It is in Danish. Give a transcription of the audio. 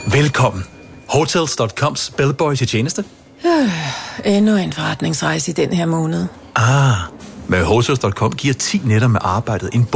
Velkommen. Hotels.coms bellboy til tjeneste. Endnu en forretningsrejse i den her måned. Med Hotels.com giver 10 nætter med arbejdet en